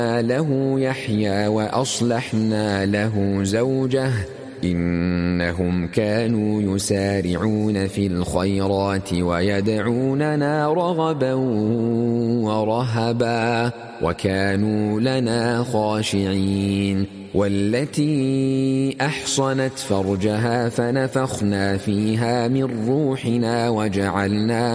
له يحيى وأصلحنا له زوجه إنهم كانوا يسارعون في الخيرات ويدعوننا رغبا ورهبا وكانوا لنا خاشعين. والتي أحصنت فرجها فنفخنا فيها من روحنا وجعلنا